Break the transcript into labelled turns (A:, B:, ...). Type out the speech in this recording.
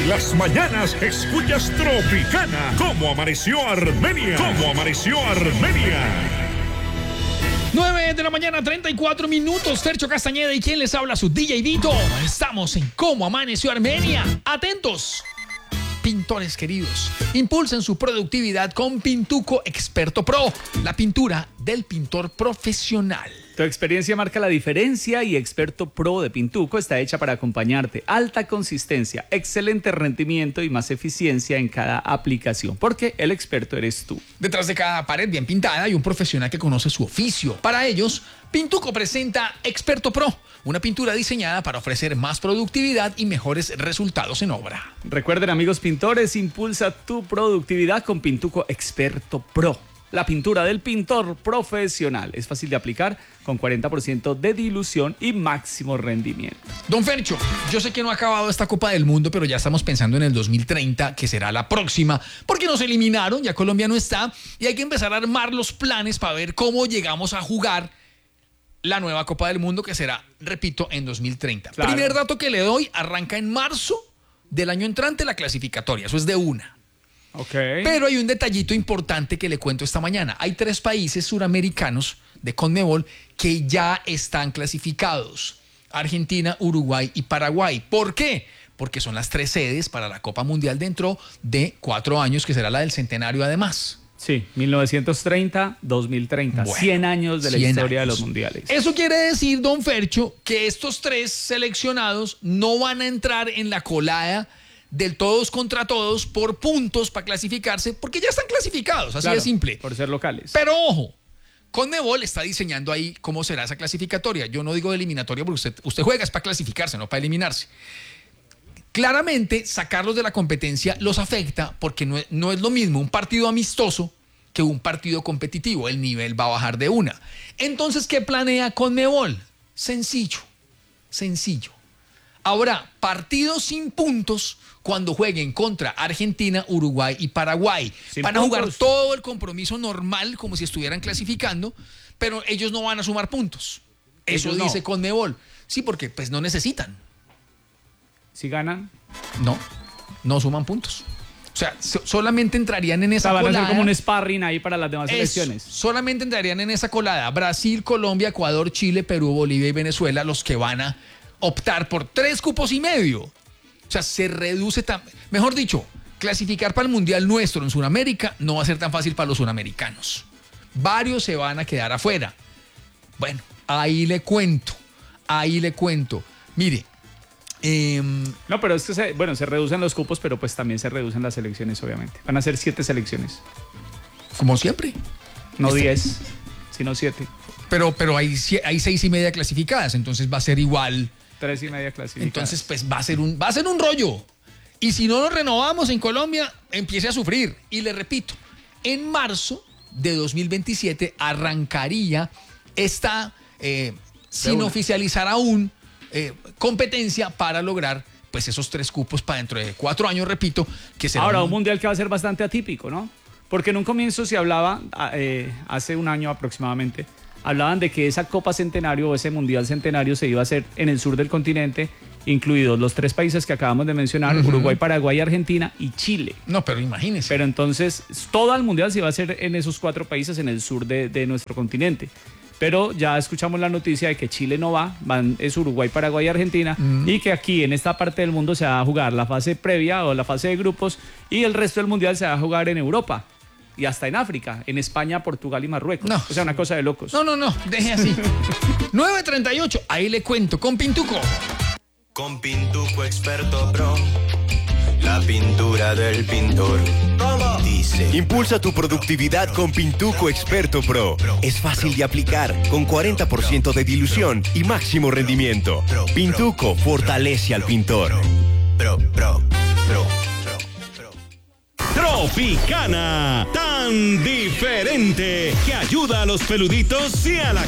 A: las mañanas escuchas Tropicana. ¿Cómo amaneció Armenia? ¿Cómo amaneció Armenia?
B: 9 de la mañana, 34 minutos. Fercho Castañeda y quien les habla, su DJ Vito. Estamos en Cómo Amaneció Armenia. Atentos, pintores queridos. Impulsen su productividad con Pintuco Experto Pro, la pintura del pintor profesional.
C: Tu experiencia marca la diferencia y Experto Pro de Pintuco está hecha para acompañarte. Alta consistencia, excelente rendimiento y más eficiencia en cada aplicación, porque el experto eres tú.
B: Detrás de cada pared bien pintada hay un profesional que conoce su oficio. Para ellos, Pintuco presenta Experto Pro, una pintura diseñada para ofrecer más productividad y mejores resultados en obra.
C: Recuerden, amigos pintores, impulsa tu productividad con Pintuco Experto Pro. La pintura del pintor profesional. Es fácil de aplicar, con 40% de dilución y máximo rendimiento.
B: Don Fercho, yo sé que no ha acabado esta Copa del Mundo, pero ya estamos pensando en el 2030, que será la próxima, porque nos eliminaron, ya Colombia no está, y hay que empezar a armar los planes para ver cómo llegamos a jugar la nueva Copa del Mundo, que será, repito, en 2030. Claro. Primer dato que le doy, arranca en marzo del año entrante la clasificatoria, eso es de una.
C: Okay.
B: Pero hay un detallito importante que le cuento esta mañana. Hay 3 países suramericanos de CONMEBOL que ya están clasificados: Argentina, Uruguay y Paraguay. ¿Por qué? Porque son las 3 sedes para la Copa Mundial dentro de 4 años, que será la del centenario además.
C: Sí, 1930-2030, bueno, 100 años de la historia de los mundiales.
B: Eso quiere decir, don Fercho, que estos 3 seleccionados no van a entrar en la colada del todos contra todos por puntos para clasificarse, porque ya están clasificados, así de simple.
C: Por ser locales.
B: Pero ojo, CONMEBOL está diseñando ahí cómo será esa clasificatoria. Yo no digo eliminatoria porque usted juega es para clasificarse, no para eliminarse. Claramente, sacarlos de la competencia los afecta porque no es lo mismo un partido amistoso que un partido competitivo. El nivel va a bajar de una. Entonces, ¿qué planea CONMEBOL? Sencillo. Habrá partidos sin puntos cuando jueguen contra Argentina, Uruguay y Paraguay. Van a jugar todo el compromiso normal, como si estuvieran clasificando, pero ellos no van a sumar puntos. Eso dice CONMEBOL. Sí, porque pues no necesitan.
C: ¿Si ganan?
B: No suman puntos. O sea, solamente entrarían en esa colada.
C: Van a ser como un sparring ahí para las demás selecciones.
B: Solamente entrarían en esa colada Brasil, Colombia, Ecuador, Chile, Perú, Bolivia y Venezuela, los que van a optar por 3 cupos y medio. O sea, se reduce mejor dicho, clasificar para el Mundial nuestro en Sudamérica no va a ser tan fácil para los sudamericanos. Varios se van a quedar afuera. Bueno, ahí le cuento. Mire.
C: No, pero es que se reducen los cupos, pero pues también se reducen las selecciones, obviamente. Van a ser 7 selecciones.
B: Como siempre.
C: No 10, sino 7.
B: Pero hay 6 y media clasificadas, entonces va a ser igual.
C: 3 y media clasificadas.
B: Entonces, pues va a ser un rollo. Y si no lo renovamos en Colombia, empiece a sufrir. Y le repito, en marzo de 2027 arrancaría esta, sin oficializar aún, competencia para lograr pues esos 3 cupos para dentro de 4 años, repito, que será
C: ahora un mundial que va a ser bastante atípico, ¿no? Porque en un comienzo se hablaba, hace un año aproximadamente, hablaban de que esa Copa Centenario o ese Mundial Centenario se iba a hacer en el sur del continente, incluidos los 3 países que acabamos de mencionar, Uruguay, Paraguay, Argentina y Chile.
B: No, pero imagínese.
C: Pero entonces todo el Mundial se iba a hacer en esos 4 países en el sur de nuestro continente. Pero ya escuchamos la noticia de que Chile no es Uruguay, Paraguay y Argentina, y que aquí en esta parte del mundo se va a jugar la fase previa o la fase de grupos y el resto del Mundial se va a jugar en Europa. Y hasta en África, en España, Portugal y Marruecos. No. O sea, una cosa de locos.
B: No, deje así. 9:38, ahí le cuento, con Pintuco.
D: Con Pintuco Experto Pro, la pintura del pintor. ¿Cómo? Dice.
E: Impulsa tu productividad con Pintuco Experto Pro. Es fácil de aplicar, con 40% de dilución y máximo rendimiento. Pintuco fortalece al pintor.
D: Pro.
A: Tropicana, tan diferente que ayuda a los peluditos y a la